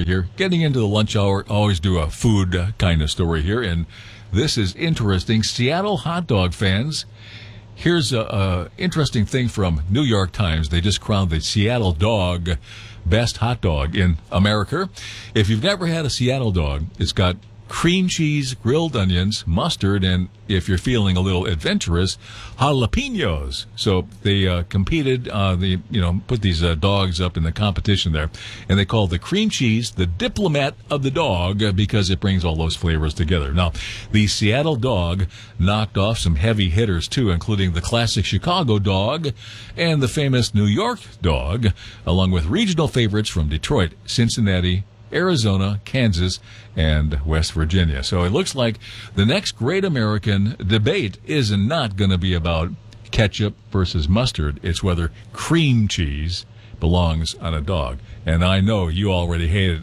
here. Getting into the lunch hour, always do a food kind of story here, and this is interesting. Seattle hot dog fans. Here's a interesting thing from New York Times. They just crowned the Seattle dog best hot dog in America. If you've never had a Seattle dog, it's got cream cheese, grilled onions, mustard, and if you're feeling a little adventurous, jalapenos. So they competed, put these dogs up in the competition there, and they called the cream cheese the diplomat of the dog because it brings all those flavors together. Now, the Seattle dog knocked off some heavy hitters too, including the classic Chicago dog and the famous New York dog, along with regional favorites from Detroit, Cincinnati, Arizona, Kansas, and West Virginia. So it looks like the next great American debate is not going to be about ketchup versus mustard. It's whether cream cheese belongs on a dog. And I know you already hate it